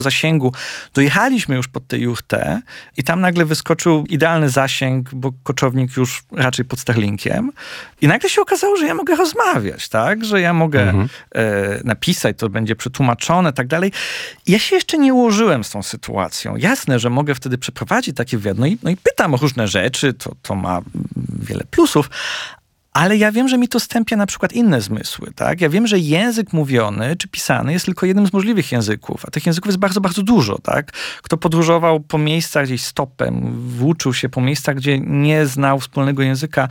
zasięgu. Dojechaliśmy już pod tę juchtę i tam nagle wyskoczył idealny zasięg, bo koczownik już raczej pod Starlinkiem. I nagle się okazało, że ja mogę rozmawiać, tak? Że ja mogę napisać, to będzie przetłumaczone, tak dalej. Ja się jeszcze nie ułożyłem z tą sytuacją. Jasne, że mogę wtedy przeprowadzić taki wywiad. No i pytam o różne rzeczy, to ma wiele plusów. Ale ja wiem, że mi to stępia na przykład inne zmysły, tak? Ja wiem, że język mówiony czy pisany jest tylko jednym z możliwych języków, a tych języków jest bardzo, bardzo dużo, tak? Kto podróżował po miejscach gdzieś stopem, włóczył się po miejscach, gdzie nie znał wspólnego języka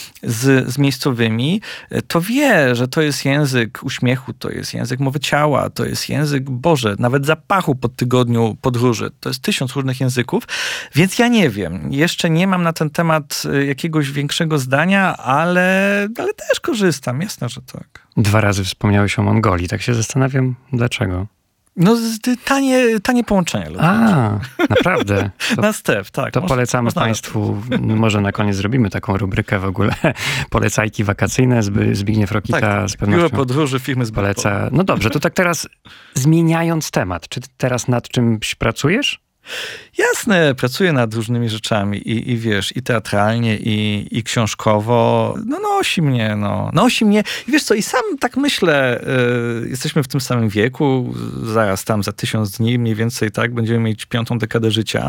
z miejscowymi, to wie, że to jest język uśmiechu, to jest język mowy ciała, to jest język, Boże, nawet zapachu po tygodniu podróży. To jest 1000 różnych języków, więc ja nie wiem. Jeszcze nie mam na ten temat jakiegoś większego zdania, ale też korzystam, jasne, że tak. 2 razy wspomniałeś o Mongolii, tak się zastanawiam, dlaczego? No, tanie połączenia lotnicze. A, naprawdę? Na STEP, tak. To polecamy Państwu, może na koniec zrobimy taką rubrykę w ogóle, polecajki wakacyjne, Zbigniew Rokita tak, z pewnością biuro podróży firmy poleca. No dobrze, to tak teraz zmieniając temat, czy teraz nad czymś pracujesz? Jasne, pracuję nad różnymi rzeczami i wiesz, i teatralnie, i książkowo. Nosi mnie. I wiesz co, i sam tak myślę, jesteśmy w tym samym wieku, zaraz tam za 1000 dni mniej więcej, tak, będziemy mieć 5. dekadę życia.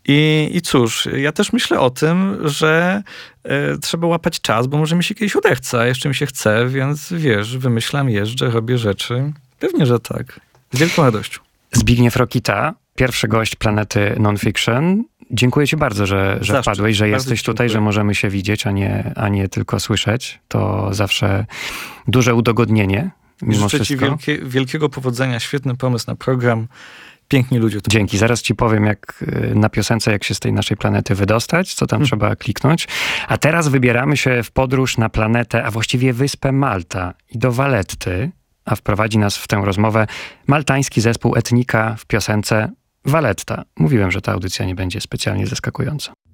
I cóż, ja też myślę o tym, że trzeba łapać czas, bo może mi się kiedyś odechce, a jeszcze mi się chce, więc wiesz, wymyślam, jeżdżę, robię rzeczy. Pewnie, że tak. Z wielką radością. Zbigniew Rokita, pierwszy gość Planety Nonfiction. Dziękuję ci bardzo, że wpadłeś, że jesteś tutaj, że możemy się widzieć, a nie tylko słyszeć. To zawsze duże udogodnienie. Mimo Życzę wszystko. ci wielkiego powodzenia, świetny pomysł na program. Piękni ludzie. Dzięki. Zaraz ci powiem, jak na piosence, jak się z tej naszej planety wydostać, co tam trzeba kliknąć. A teraz wybieramy się w podróż na planetę, a właściwie wyspę Malta i do Valetty, a wprowadzi nas w tę rozmowę maltański zespół Etnika w piosence Valletta. Mówiłem, że ta audycja nie będzie specjalnie zaskakująca.